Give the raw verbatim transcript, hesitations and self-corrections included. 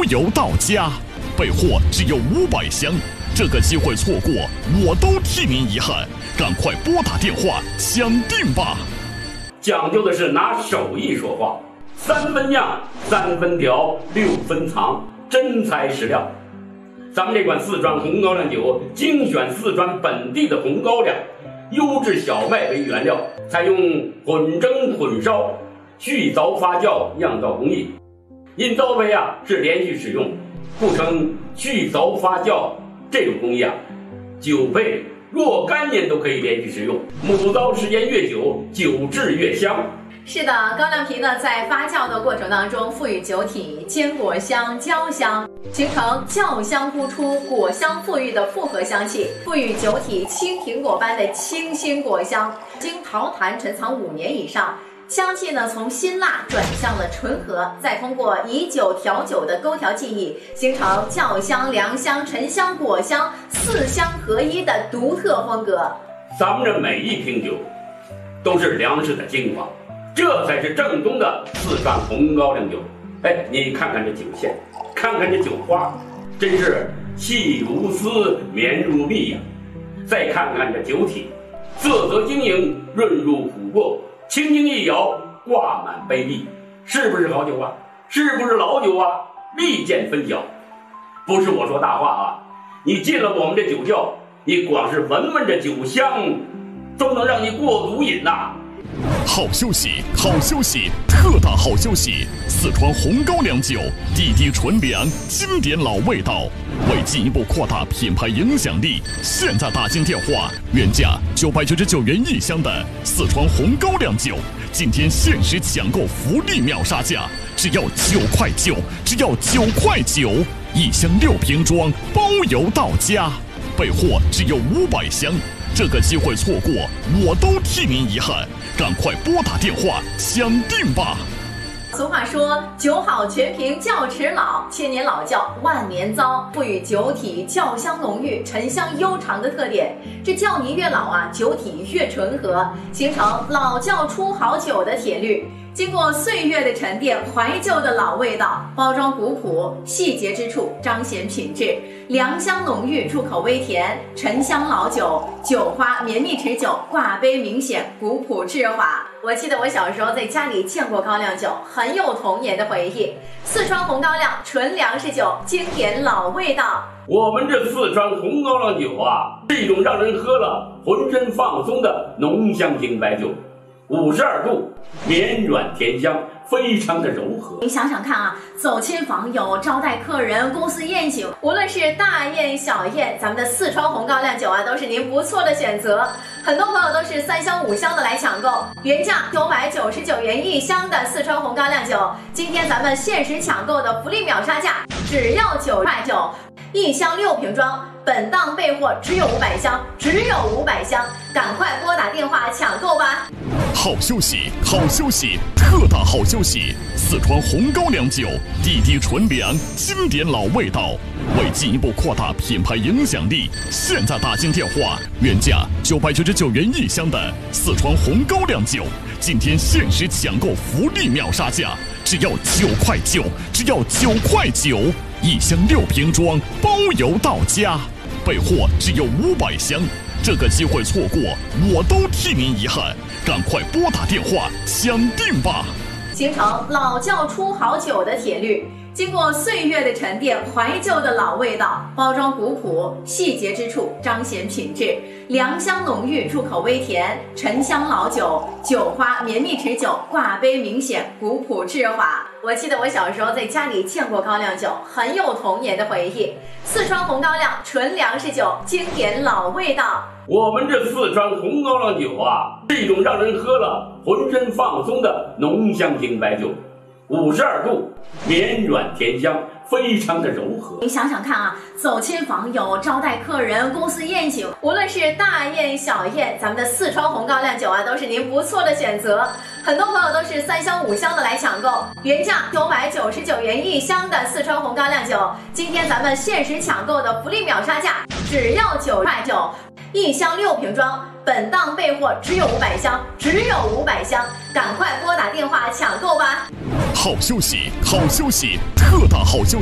邮到家，备货只有五百箱，这个机会错过，我都替您遗憾。赶快拨打电话抢订吧！ 讲究的是拿手艺说话，三分酿，三分调，六分藏，真材实料。咱们这款四川红高粱酒，精选四川本地的红高粱，优质小麦为原料，采用混蒸混烧、续凿发酵酿造工艺。因糟杯啊是连续使用，故称续凿发酵。这种工艺啊，酒杯若干年都可以连续使用，母糟时间越久，酒质越香。 是的，高粱皮呢在发酵的过程当中，赋予酒体坚果香、焦香，形成酵香呼出、果香馥郁的复合香气，赋予酒体青苹果般的清新果香。经陶坛陈藏五年以上，香气呢从辛辣转向了醇和，再通过以酒调酒的勾调技艺，形成酵香、凉香、沉香、果香四香合一的独特风格。 咱们这每一瓶酒都是粮食的精华，这才是正宗的四川红高粱酒。哎，你看看这酒线，看看这酒花，真是细如丝，绵如蜜呀、啊！再看看这酒体，色泽晶莹，润入琥珀，轻轻一摇，挂满杯壁，是不是好酒啊？是不是老酒啊？立见分晓。不是我说大话啊，你进了我们这酒窖，你光是闻闻这酒香，都能让你过足瘾呐、啊！ 好休息，好休息，特大好休息！四川红高粱酒，滴滴纯粮，经典老味道。为进一步扩大品牌影响力，现在打进电话，原价九百九十九元一箱的四川红高粱酒，今天限时抢购福利秒杀价，只要九块九，只要九块九，一箱六瓶装，包邮到家，备货只有五百箱。这个机会错过，我都替您遗憾。赶快拨打电话抢订吧！ 俗话说，酒好全凭窖池老，千年老窖万年糟，赋予酒体窖香浓郁、沉香悠长的特点。这窖泥越老啊，酒体越醇和，形成老窖出好酒的铁律。经过岁月的沉淀，怀旧的老味道，包装古朴，细节之处彰显品质，凉香浓郁，入口微甜，沉香老酒，酒花绵密持久，挂杯明显，古朴致华。我记得我小时候在家里见过高粱酒，很有童年的回忆。四川红高粱纯粮食酒，经典老味道。 我们这四川红高粱酒啊，是一种让人喝了浑身放松的浓香型白酒。五十二度，绵软甜香，非常的柔和。 你想想看啊，走亲访友、招待客人、公司宴请，无论是大宴小宴，咱们的四川红高粱酒啊，都是您不错的选择。很多朋友都是三箱五箱的来抢购，原价九百九十九元一箱的四川红高粱酒，今天咱们限时抢购的福利秒杀价，只要九块九，一箱六瓶装。本档备货只有五百箱，只有五百箱，赶快拨打电话抢购吧！ 好休息，好休息，特大好休息！四川红高粱酒，滴滴纯粮，经典老味道。为进一步扩大品牌影响力，现在打进电话，原价九百九十九元一箱的四川红高粱酒，今天限时抢购福利秒杀价，只要九块九，只要九块九，一箱六瓶装，包邮到家。备货只有五百箱，这个机会错过，我都替您遗憾。赶快拨打电话抢订吧！ 形成老窖出好酒的铁律，经过岁月的沉淀，怀旧的老味道，包装古朴，细节之处彰显品质，凉香浓郁，入口微甜，沉香老酒，酒花绵密持久，挂杯明显，古朴致华。我记得我小时候在家里见过高粱酒，很有童年的回忆。四川红高粱纯粮食酒，经典老味道。 我们这四川红高粱酒啊，是一种让人喝了浑身放松的浓香型白酒。五十二度，绵软甜香，非常的柔和。 你想想看啊，走亲访友、招待客人、公司宴请，无论是大宴小宴，咱们的四川红高粱酒啊，都是您不错的选择。很多朋友都是三箱五箱的来抢购，原价九百九十九元一箱的四川红高粱酒，今天咱们限时抢购的福利秒杀价，只要九块九，一箱六瓶装。本档备货只有五百箱，只有五百箱，赶快拨打电话抢购吧！ 好休息，好休息，特大好休息。